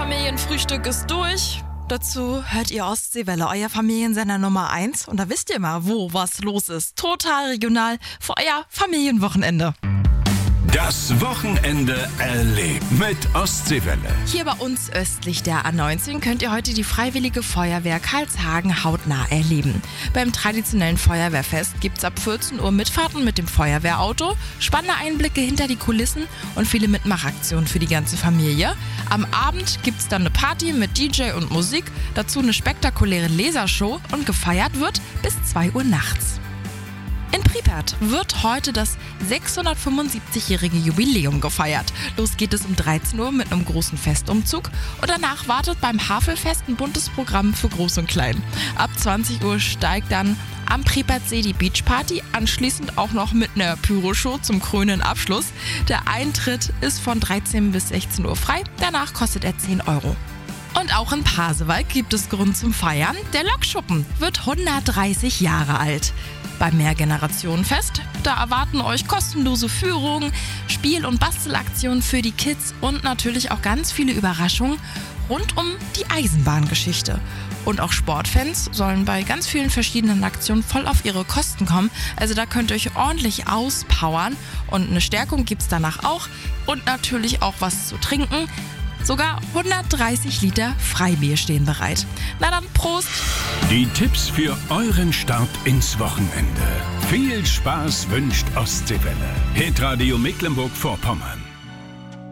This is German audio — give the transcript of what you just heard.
Familienfrühstück ist durch. Dazu hört ihr Ostseewelle, euer Familiensender Nummer 1. Und da wisst ihr mal, wo was los ist. Total regional für euer Familienwochenende. Das Wochenende erlebt mit Ostseewelle. Hier bei uns östlich der A19 könnt ihr heute die Freiwillige Feuerwehr Karlshagen hautnah erleben. Beim traditionellen Feuerwehrfest gibt's ab 14 Uhr Mitfahrten mit dem Feuerwehrauto, spannende Einblicke hinter die Kulissen und viele Mitmachaktionen für die ganze Familie. Am Abend gibt's dann eine Party mit DJ und Musik, dazu eine spektakuläre Lasershow und gefeiert wird bis 2 Uhr nachts. In Pripyat wird heute das 675-jährige Jubiläum gefeiert. Los geht es um 13 Uhr mit einem großen Festumzug und danach wartet beim Havelfest ein buntes Programm für Groß und Klein. Ab 20 Uhr steigt dann am Pripyatsee die Beachparty, anschließend auch noch mit einer Pyroshow zum krönenden Abschluss. Der Eintritt ist von 13 bis 16 Uhr frei, danach kostet er 10 Euro. Und auch in Pasewalk gibt es Grund zum Feiern. Der Lokschuppen wird 130 Jahre alt. Beim Mehrgenerationenfest, da erwarten euch kostenlose Führungen, Spiel- und Bastelaktionen für die Kids und natürlich auch ganz viele Überraschungen rund um die Eisenbahngeschichte. Und auch Sportfans sollen bei ganz vielen verschiedenen Aktionen voll auf ihre Kosten kommen. Also da könnt ihr euch ordentlich auspowern und eine Stärkung gibt's danach auch und natürlich auch was zu trinken. Sogar 130 Liter Freibier stehen bereit. Na dann, Prost! Die Tipps für euren Start ins Wochenende. Viel Spaß wünscht Ostseewelle. Hitradio Mecklenburg-Vorpommern.